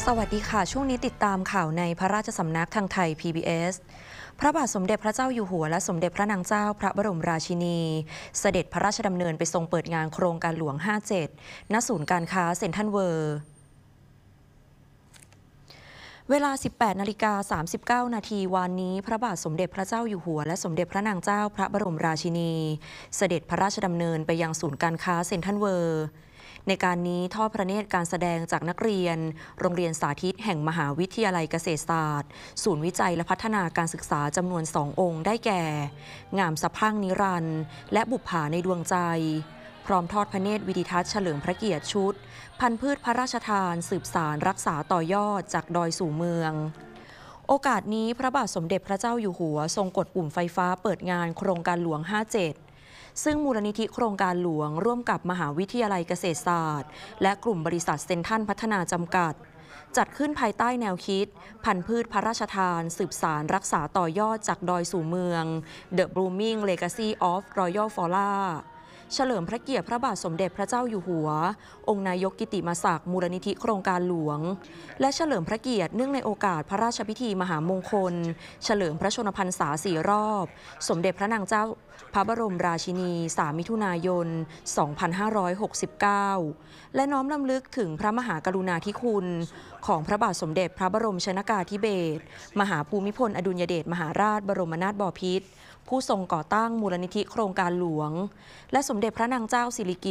สวัสดีค่ะช่วงนี้ติดตามข่าวในพระราชสำนักทางไทย PBS พระบาทสมเด็จพระเจ้าอยู่หัวและสมเด็จพระนางเจ้าพระบรมราชินีเสด็จพระราชดำเนินไปทรงเปิดงานโครงการหลวง 57 ณ ศูนย์การค้าเซ็นทรัลเวิลด์เวลา 18:39 นาทีวันนี้พระบาทสมเด็จพระเจ้าอยู่หัวและสมเด็จพระนางเจ้าพระบรมราชินีเสด็จพระราชดำเนินไปยังศูนย์การค้าเซ็นทรัลเวิลด์ในการนี้ทอดพระเนตรการแสดงจากนักเรียนโรงเรียนสาธิตแห่งมหาวิทยาลัยเกษตรศาสตร์ศูนย์วิจัยและพัฒนาการศึกษาจำนวน 2 องค์ได้แก่ งามสะพรั่งนิรันดร์และบุปผาในดวงใจพร้อมทอดพระเนตรวิดิทัศน์เฉลิมพระเกียรติชุดพันธุ์พืชพระราชทานสืบสารรักษาต่อยอดจากดอยสู่เมืองโอกาสนี้พระบาทสมเด็จพระเจ้าอยู่หัวทรงกดปุ่มไฟฟ้าเปิดงานโครงการหลวง 57 ซึ่งมูลนิธิโครงการหลวงร่วมกับมหาวิทยาลัยเกษตรศาสตร์และกลุ่มบริษัทเซ็นทรัลพัฒนาจำกัดจัดขึ้นภายใต้แนวคิดพันธุ์พืชพระราชทานสืบสารรักษาต่อยอดจากดอยสู่เมือง The Blooming Legacy of Royal Floraเฉลิมพระเกียรติพระบาทสมเด็จพระเจ้าอยู่หัวองค์นายกกิติมศักดิ์มูลนิธิโครงการหลวงและเฉลิมพระเกียรติเนื่องในโอกาสพระราชพิธีมหามงคลเฉลิมพระชนมพรรษา4 รอบสมเด็จพระนางเจ้าพระบรมราชินี3 มิถุนายน 2569 และน้อมรำลึกถึงพระมหากรุณาธิคุณของพระบาทสมเด็จพระบรมชนกาธิเบศรมหาภูมิพลอดุลยเดชมหาราชบรมนาถบพิตรผู้ทรงก่อตั้งมูลนิธิโครงการหลวงและสมเด็จพระนางเจ้าสิริกิติ์